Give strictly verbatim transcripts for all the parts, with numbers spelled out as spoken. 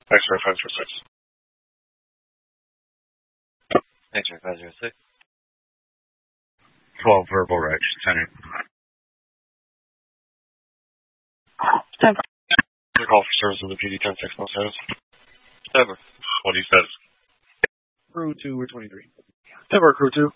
X-ray five zero six. X-ray five zero six. twelve verbal regs, ten. ten. Call for service of the P D ten six no status. Ever. twenty status. Crew two or twenty-three. Ever, crew two.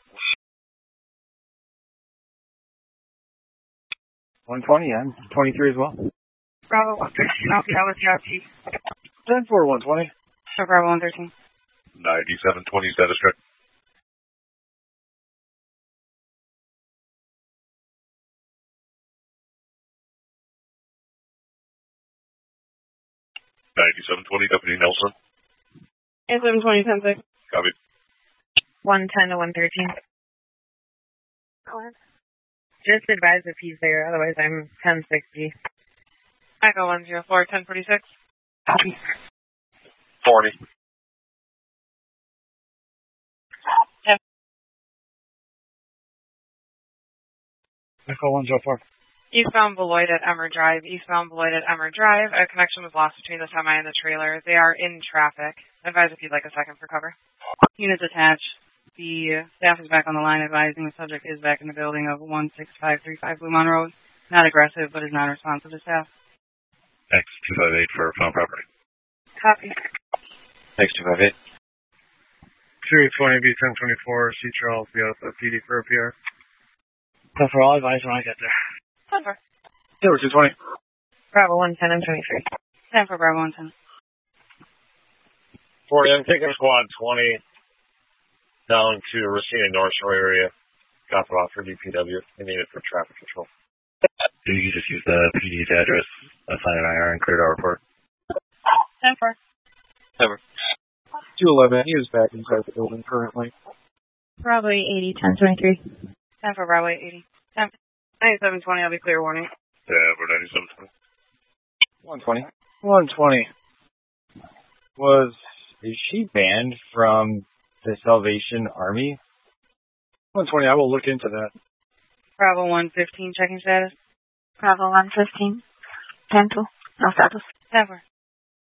one twenty and twenty-three as well. Bravo one thirteen. I'll be out with you, Chief. ten four one twenty. So Bravo one thirteen. ninety-seven twenty status check. ninety-seven twenty, Deputy Nelson. ninety-seven twenty, ten six. Copy. one ten to one thirteen. Go ahead. Just advise if he's there, otherwise I'm ten sixty. Echo one zero four, ten forty-six. Copy. forty. ten. Echo one zero four. Eastbound Beloit at Emmer Drive. Eastbound Beloit at Emmer Drive. A connection was lost between the semi and the trailer. They are in traffic. Advise if you'd like a second for cover. Units attached. The staff is back on the line advising the subject is back in the building of one six five three five Blue Mountain Road. Not aggressive, but is non-responsive to staff. X two five eight for found property. Copy. X two five eight. two twenty B ten twenty-four. C Charles, be out of P D for a P R. That's for all advice when I get there. ten for. Ever two twenty. Bravo one ten and twenty-three. ten for Bravo one ten. forty, I'm taking squad twenty down to Racine North Shore area. Drop it off for D P W. They need it for traffic control. Do you just use the P D's address, assign an I R, and clear our report? ten for. Ever. two eleven. He is back inside the building currently. Bravo eighty, ten twenty-three. ten for Bravo eighty. ten. ninety-seven twenty, I'll be clear warning. Yeah, we're ninety-seven twenty. one twenty. one twenty. Was, is she banned from the Salvation Army? one twenty, I will look into that. Bravo one fifteen, checking status. Bravo one fifteen. ten two. No status. ten for.